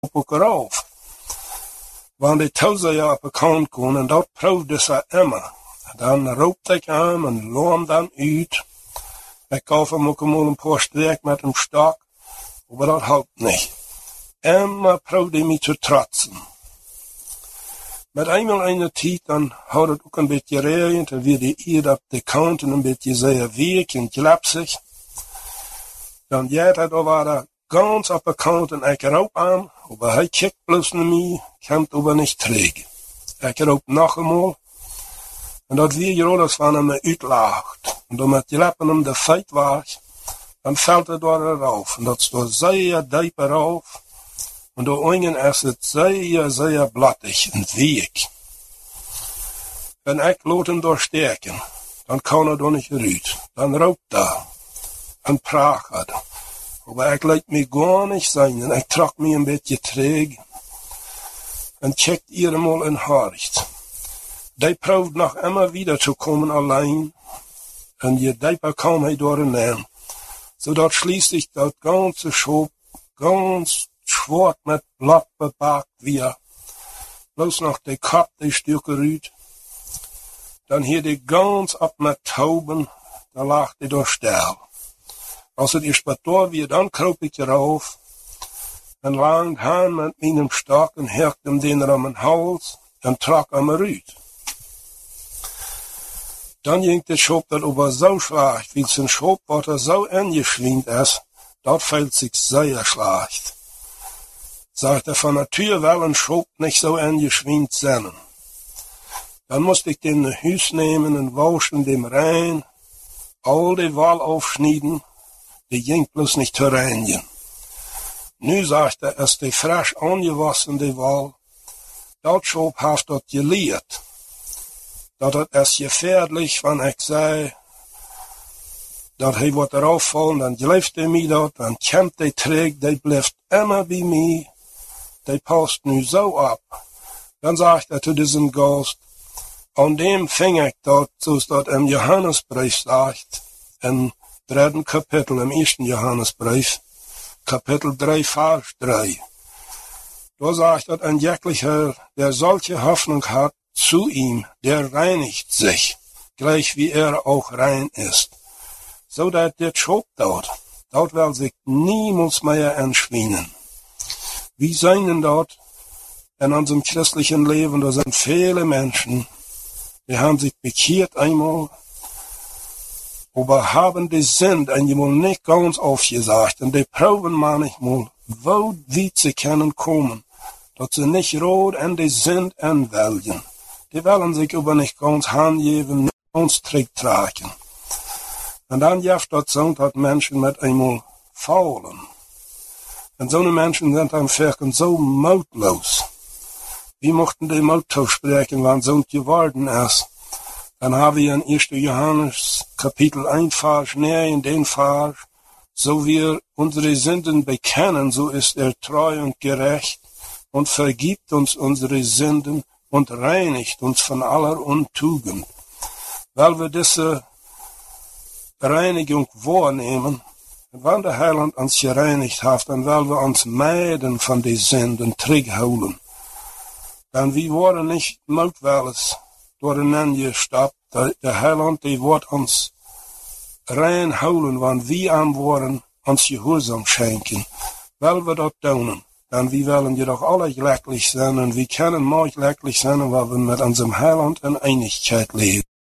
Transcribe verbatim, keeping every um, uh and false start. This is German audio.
op elkaar af. Want hij touwt ze ja op een kant kon en dat proefde ze immer. Dan roept ik hem en loop hem dan uit. Ik gaf hem ook eenmaal een paar streek met een stok, maar dat helpt niet. Immer proefde hij mij te trotsen. Met eenmaal een tijd, dan had het ook een beetje regend en weer de eer op de kanten een beetje zeer week en glapsig. Dan jij dat over ganz op de kant en ik roep aan, maar hij kijkt bloos naar mij, kan het over niet terug. Ik roep nog eenmaal, en dat weer je als van hem uitlaagt. En door met glappen hem de feit was, dan valt het door eraf. En dat is door zeer diep eraf. En door ingen is het zeer, zeer blattig en week. En ik laat hem doorsteken, dan kan er door niet eruit. Dan rookt hij en praat het. Maar ik laat me gar niet zijn en ik trok me een beetje terug. En checkt eenmaal in hart. Die proeft nog immer wieder te komen alleen. En je dieper kwam hij door een naam. Zodat schließlich dat ganze Schop ganz zwart met blad bepakt weer. Bloos nog de kop die stukken uit. Dan hier die ganz op met tauben. Dan lag die door stel. Als het eerst wat door weer, dan kroop ik eraf. En langt aan met mijn stok en herkt hem den om mijn hals. En trok hem eruit. Dan ging de schop dat over zo slecht, wie zijn schop wat er zo ingeschwingd is, dat fällt zich zeer slecht. Sagt er van natuur wel een schop niet zo ingeschwingd zijn. Dan moest ik den naar huis nemen en waschen dem rein, al die wal afsnijden, die ging bloos niet te reinigen. Nu zegt er, is die frisch aangewassen die wal, dat schop heeft dat geleerd. Dat het is gefährlich, wanneer ik zei, dat hij wordt eraf vallen, dan blijft hij mij dat, dan komt hij terug, die blijft immer bij mij, die past nu zo op. Dan zegt hij te diesem gast, aan dem ving ik dat, zoals dat in Johannesbrief zegt, in derde kapitel, im eerste Johannesbrief, kapitel drie, vers drie. Daar zegt dat een jeglicher, der solche Hoffnung hat, zu ihm, der reinigt sich, gleich wie er auch rein ist. So dat der Schop dort, dort will sich niemals mehr entschwinden. Wie zijn dort in unserem christlichen Leben, da sind viele Menschen, die haben sich bekehrt einmal, aber haben die Sünde einmal nicht ganz aufgesagt, und die proben manchmal, wo weit sie können kommen, dass sie nicht rot in die Sünde anwählen. Die willen sich aber nicht ganz handgeben, nicht ganz terugtrekken. Und dann jaft dat so, dat Menschen mit einmal faulen. Und so eine Menschen sind am Verken so mautlos. Wie mochten die Maut sprechen, wann so geworden ist? Dann haben wir in erste Johannes Kapitel eins, Vers neun, in den Vers, so wir unsere Sünden bekennen, so ist er treu und gerecht und vergibt uns unsere Sünden und reinigt uns von aller Untugend. Weil wir diese Reinigung wahrnehmen, und wenn der Heiland uns gereinigt hat, dann wollen wir uns meiden von den Sünden terugholen. Denn wir worden nicht notwillig durcheinander gestappt. Der Heiland, die wird uns reinholen, wenn wir am worden uns Gehorsam schenken. Weil wir das tun. Denn wir wollen jedoch alle glücklich sein und wir können nur glücklich sein, weil wir mit unserem Heiland in Einigkeit leben.